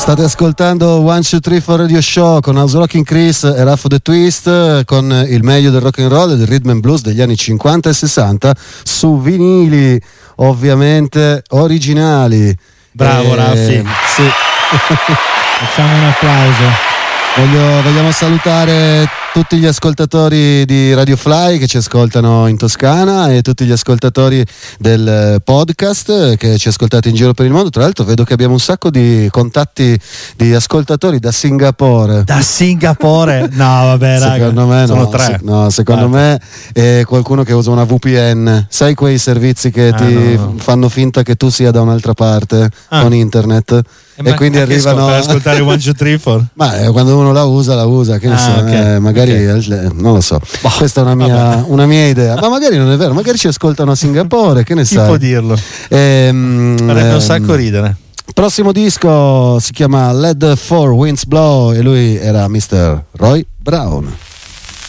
State ascoltando One, Two, Three for Radio Show con House Rocking Chris e Raff the Twist, con il meglio del rock and roll e del rhythm and blues degli anni 50 e 60 su vinili, ovviamente originali. Bravo Raffi. Sì. Facciamo un applauso. Vogliamo salutare tutti gli ascoltatori di Radio Fly che ci ascoltano in Toscana e tutti gli ascoltatori del podcast che ci ascoltate in giro per il mondo. Tra l'altro vedo che abbiamo un sacco di contatti di ascoltatori da Singapore. Da Singapore? No, vabbè, raga. Secondo me sono no, tre. Secondo me è qualcuno che usa una VPN. Sai quei servizi che fanno finta che tu sia da un'altra parte con internet? E quindi arrivano per ascoltare One, Two, Three, Four. Ma quando uno la usa, che ne so, okay. magari non lo so. Questa è una mia idea. Ma magari non è vero, magari ci ascoltano a Singapore, che ne sai. Chi può dirlo? Farebbe un sacco ridere. Prossimo disco si chiama Let the Four Winds Blow e lui era Mr. Roy Brown.